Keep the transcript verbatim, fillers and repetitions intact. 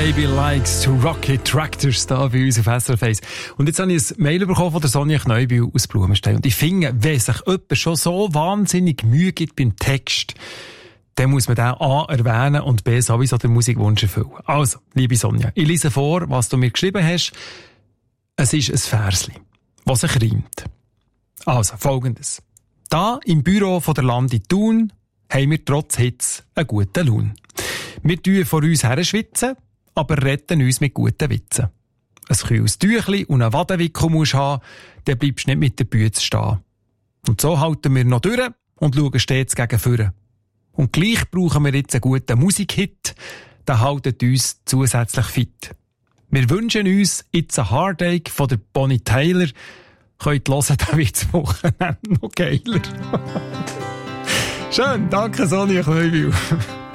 Baby Likes to Rocket Tractors da bei uns auf S R F eins. Und jetzt habe ich ein Mail bekommen von der Sonja Kneubühl aus Blumenstein. Und ich finde, wenn sich jemand schon so wahnsinnig Mühe gibt beim Text, dann muss man den A erwähnen und B sowieso den Musikwunsch erfüllen. Also, liebe Sonja, ich lese vor, was du mir geschrieben hast. Es ist ein Versli, was sich reimt. Also, Folgendes. Da im Büro von der Landi Thun haben wir trotz Hitze einen guten Lohn. Wir tun vor uns her schwitzen, aber retten uns mit guten Witzen. Ein kühles Tüchli und einen Wadenwickel musst haben, dann bleibst du nicht mit der Bütze stehen. Und so halten wir noch durch und schauen stets gegen vorne. Und gleich brauchen wir jetzt einen guten Musikhit, der haltet uns zusätzlich fit. Wir wünschen uns jetzt ein Heartache von der Bonnie Tyler. Könnt hören, dann wird das Wochenende noch geiler. Schön, danke Sonja Kneubühl.